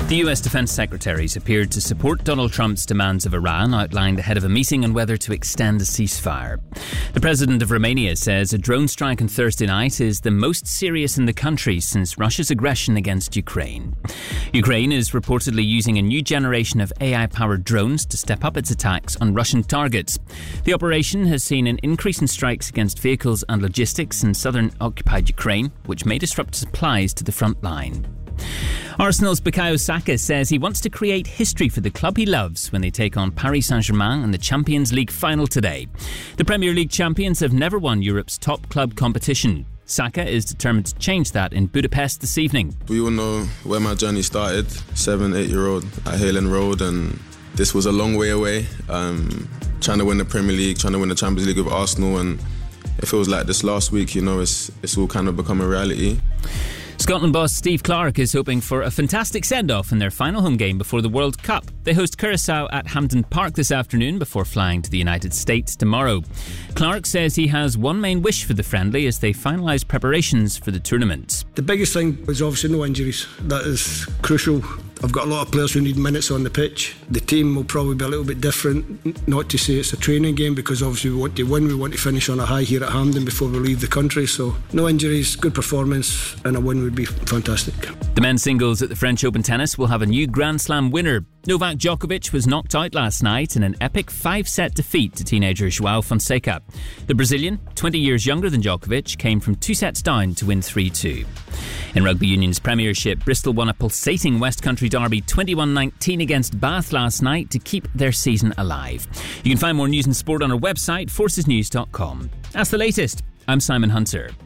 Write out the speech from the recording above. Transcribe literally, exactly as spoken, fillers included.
The U S Defense Secretaries appeared to support Donald Trump's demands of Iran, outlined ahead of a meeting on whether to extend a ceasefire. The president of Romania says a drone strike on Thursday night is the most serious in the country since Russia's aggression against Ukraine. Ukraine is reportedly using a new generation of A I-powered drones to step up its attacks on Russian targets. The operation has seen an increase in strikes against vehicles and logistics in southern occupied Ukraine, which may disrupt supplies to the front line. Arsenal's Bukayo Saka says he wants to create history for the club he loves when they take on Paris Saint-Germain in the Champions League final today. The Premier League champions have never won Europe's top club competition. Saka is determined to change that in Budapest this evening. We all know where my journey started, seven, eight-year-old at Haylen Road, and this was a long way away. Um, trying to win the Premier League, trying to win the Champions League with Arsenal, and it feels like this last week, you know, it's it's all kind of become a reality. Scotland boss Steve Clarke is hoping for a fantastic send-off in their final home game before the World Cup. They host Curaçao at Hampden Park this afternoon before flying to the United States tomorrow. Clarke says he has one main wish for the friendly as they finalise preparations for the tournament. The biggest thing is obviously no injuries. That is crucial. I've got a lot of players who need minutes on the pitch. The team will probably be a little bit different. Not to say it's a training game, because obviously we want to win. We want to finish on a high here at Hampden before we leave the country. So no injuries, good performance, and a win would be fantastic. The men's singles at the French Open tennis will have a new Grand Slam winner. Novak Djokovic was knocked out last night in an epic five-set defeat to teenager João Fonseca. The Brazilian, twenty years younger than Djokovic, came from two sets down to win three two. In Rugby Union's Premiership, Bristol won a pulsating West Country derby twenty-one nineteen against Bath last night to keep their season alive. You can find more news and sport on our website, forces news dot com. That's the latest. I'm Simon Hunter.